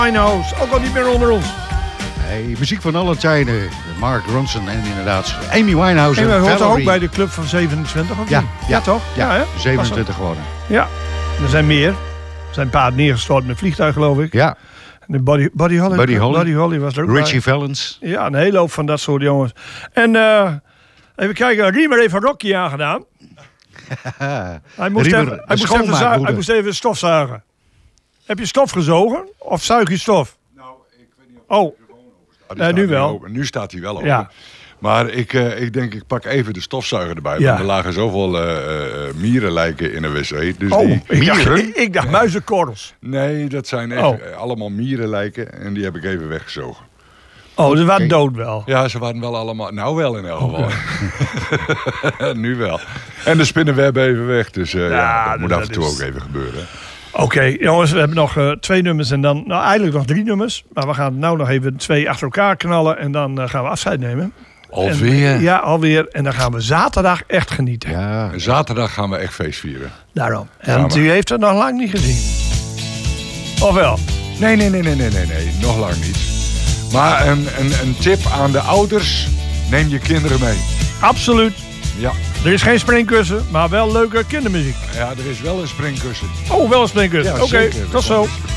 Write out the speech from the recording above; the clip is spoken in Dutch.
Winehouse, ook al niet meer onder ons. Hey, muziek van alle tijden. Mark Ronson en inderdaad Amy Winehouse En wij en hoort Valerie. ook bij de club van 27, of Ja, niet? ja, toch? Ja, hè? 27 geworden. Ja, er zijn meer. Er zijn een paar neergestort met vliegtuig, geloof ik. Ja, De Buddy Holly was er ook Richie bij. Valens. Ja, een hele hoop van dat soort jongens. En even kijken, Riemer heeft een rokje aangedaan. Hij moest even stofzuigen. Heb je stof gezogen? Of zuig je stof? Nou, ik weet niet of Oh, nu wel. Open. Nu staat hij wel open. Ja. Maar ik denk, ik pak even de stofzuiger erbij. Ja. Want er lagen zoveel mierenlijken in de wc. Dus Oh, die... ik dacht muizenkorrels. Nee, dat zijn echt allemaal mierenlijken. En die heb ik even weggezogen. Oh, ze waren dood wel. Ja, ze waren wel allemaal... Nou wel in elk geval. Nu wel. En de spinnenwebben even weg. Dus dat moet af en toe ook even gebeuren. Oké, jongens, we hebben nog 2 nummers en dan... Nou, eigenlijk nog 3 nummers. Maar we gaan nou nog even 2 achter elkaar knallen. En dan gaan we afscheid nemen. Alweer? Ja, alweer. En dan gaan we zaterdag echt genieten. Ja, Zaterdag gaan we echt feest vieren. Daarom. En u heeft het nog lang niet gezien. Of wel? Nee. Nog lang niet. Maar een tip aan de ouders. Neem je kinderen mee. Absoluut. Ja. Er is geen springkussen, maar wel leuke kindermuziek. Ja, er is wel een springkussen. Oh, wel een springkussen. Ja, Oké, zeker. tot zo.